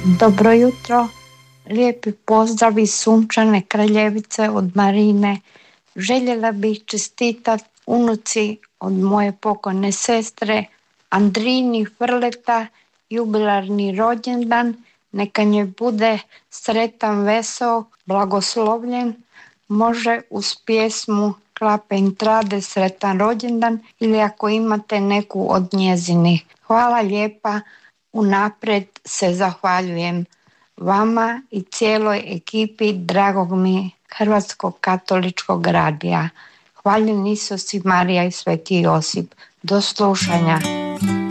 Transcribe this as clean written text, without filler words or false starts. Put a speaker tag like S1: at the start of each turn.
S1: Dobro jutro, lijepi pozdrav iz sunčane Kraljevice od Marine. Željela bih čestitati unuci od moje pokojne sestre Andrini Frleta jubilarni rođendan. Neka njoj bude sretan, veseo, blagoslovljen. Može uz pjesmu Klape in trade sretan rođendan ili ako imate neku od njezinih. Hvala lijepa. Unaprijed se zahvaljujem vama i cijeloj ekipi dragog mi Hrvatskog katoličkog radija. Hvaljen Isus i Marija i Sveti Josip. Do slušanja.